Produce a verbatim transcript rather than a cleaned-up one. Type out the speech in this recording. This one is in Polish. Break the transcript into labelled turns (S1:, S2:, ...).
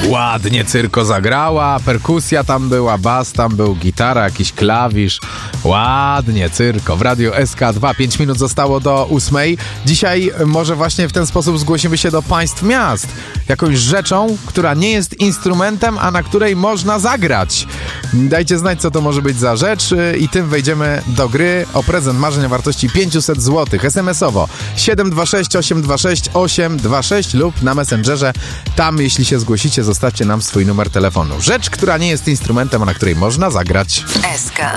S1: Ładnie Cyrko zagrała, perkusja tam była, bas tam był, gitara, jakiś klawisz. Ładnie Cyrko w Radiu S K dwa. Pięć minut zostało do ósmej. Dzisiaj może właśnie w ten sposób zgłosimy się do państw miast. Jakąś rzeczą, która nie jest instrumentem, a na której można zagrać. Dajcie znać, co to może być za rzecz i tym wejdziemy do gry o prezent marzeń o wartości pięćset złotych. es em es owo siedem dwa sześć osiem dwa sześć osiem dwa sześć lub na Messengerze. Tam, jeśli się zgłosicie, zostawcie nam swój numer telefonu. Rzecz, która nie jest instrumentem, a na której można zagrać.
S2: S K.